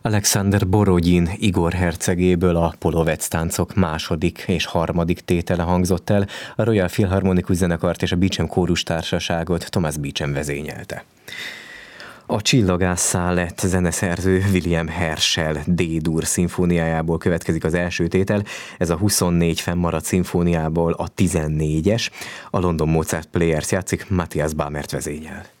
Alexander Borodin Igor hercegéből a Polovec táncok második és harmadik tétele hangzott el, a Royal Philharmonikus zenekart és a Beecham kórustársaságot Thomas Beecham vezényelte. A Csillagásszá lett zeneszerző William Herschel D-dur szimfóniájából következik az első tétel, ez a 24 fennmaradt szimfóniából a 14-es, a London Mozart Players játszik, Matthias Bamert vezényel.